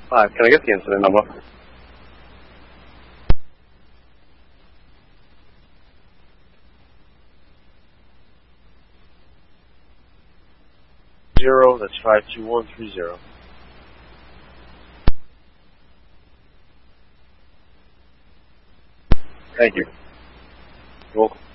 Can I get the incident number? That's 52130. Thank you. You're welcome.